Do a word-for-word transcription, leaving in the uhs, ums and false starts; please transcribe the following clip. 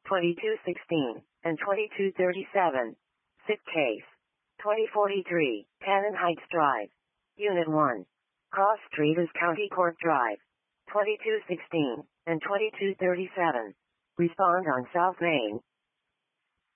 twenty-two sixteen, and twenty-two thirty-seven. Sick case. twenty forty-three, Cannon Heights Drive. Unit one. Cross Street is County Court Drive. twenty-two sixteen, and twenty-two thirty-seven. Respond on South Main.